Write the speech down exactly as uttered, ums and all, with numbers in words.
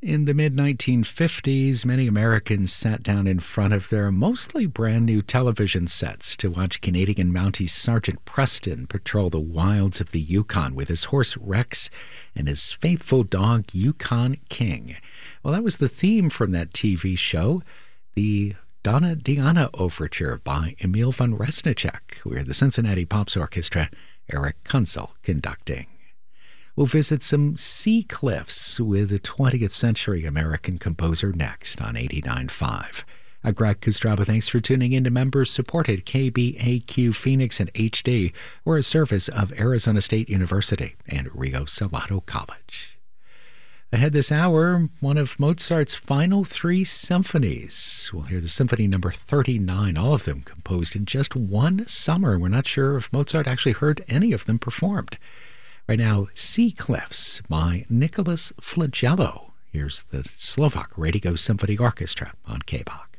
In the mid nineteen fifties, many Americans sat down in front of their mostly brand new television sets to watch Canadian Mountie Sergeant Preston patrol the wilds of the Yukon with his horse Rex and his faithful dog Yukon King. Well, that was the theme from that T V show, the Donna Diana Overture by Emil von Resnicek, where the Cincinnati Pops Orchestra, Eric Kunzel, conducting. We'll visit some sea cliffs with a twentieth century American composer next on eighty-nine point five. I'm Greg Kostraba. Thanks for tuning in to members-supported K B A Q Phoenix and H D. We're a service of Arizona State University and Rio Salado College. Ahead this hour, one of Mozart's final three symphonies. We'll hear the Symphony number thirty-nine, all of them composed in just one summer. We're not sure if Mozart actually heard any of them performed. Right now, Sea Cliffs by Nicholas Flagello. Here's the Slovak Radio Symphony Orchestra on K B A Q.